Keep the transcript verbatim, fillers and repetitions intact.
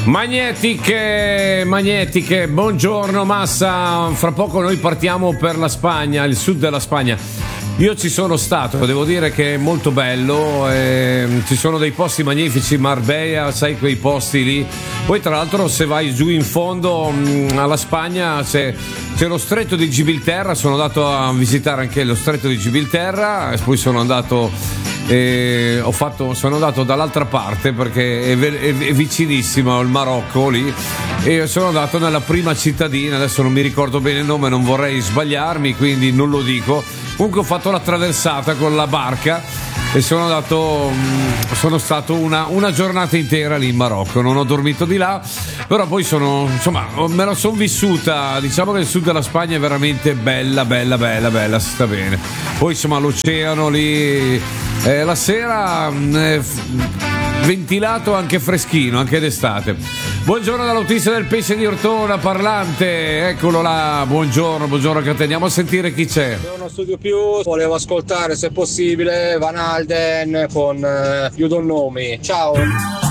Magnetiche, magnetiche, buongiorno Massa, fra poco noi partiamo per la Spagna, il sud della Spagna. Io ci sono stato, devo dire che è molto bello, eh, ci sono dei posti magnifici, Marbella, sai quei posti lì. Poi tra l'altro se vai giù in fondo mh, alla Spagna c'è, c'è lo stretto di Gibilterra, sono andato a visitare anche lo stretto di Gibilterra e poi sono andato... E ho fatto, sono andato dall'altra parte perché è, è, è vicinissimo il Marocco lì, e sono andato nella prima cittadina, adesso non mi ricordo bene il nome, non vorrei sbagliarmi, quindi non lo dico. Comunque ho fatto la traversata con la barca e sono andato, sono stato una, una giornata intera lì in Marocco, non ho dormito di là, però poi sono, insomma, me la sono vissuta. Diciamo che il sud della Spagna è veramente bella, bella, bella, bella, si sta bene. Poi insomma l'oceano lì, eh, la sera eh, ventilato, anche freschino, anche d'estate. Buongiorno dall'autista del pesce di Ortona, parlante, eccolo là, buongiorno, buongiorno che andiamo a sentire chi c'è. C'è uno studio più, volevo ascoltare se possibile Van Alden con uh, You Don't Know Me. Ciao.